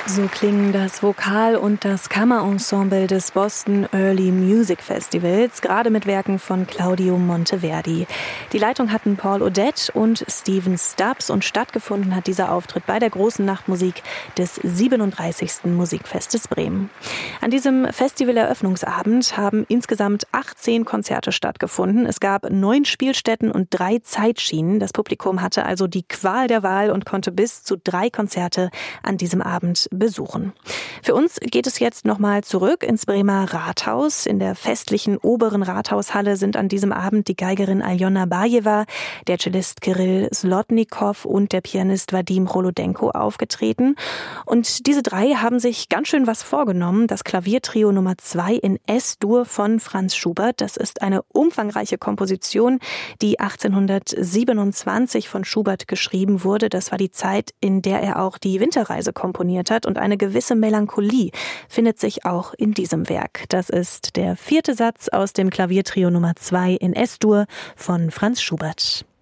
So klingen das Vokal- und das Kammerensemble des Boston Early Music Festivals, gerade mit Werken von Claudio Monteverdi. Die Leitung hatten Paul Odette und Steven Stubbs und stattgefunden hat dieser Auftritt bei der großen Nachtmusik des 37. Musikfestes Bremen. An diesem Festivaleröffnungsabend haben insgesamt 18 Konzerte stattgefunden. Es gab 9 Spielstätten und 3 Zeitschienen. Das Publikum hatte also die Qual der Wahl und konnte bis zu 3 Konzerte an diesem Abend besuchen. Für uns geht es jetzt nochmal zurück ins Bremer Rathaus. In der festlichen oberen Rathaushalle sind an diesem Abend die Geigerin Aljona Bajeva, der Cellist Kirill Slotnikow und der Pianist Wadim Cholodenko aufgetreten. Und diese 3 haben sich ganz schön was vorgenommen. Das Klaviertrio Nummer 2 in S-Dur von Franz Schubert. Das ist eine umfangreiche Komposition, die 1827 von Schubert geschrieben wurde. Das war die Zeit, in der er auch die Winterreise komponiert hat. Und eine gewisse Melancholie findet sich auch in diesem Werk. Das ist der 4. Satz aus dem Klaviertrio Nummer 2 in S-Dur von Franz Schubert.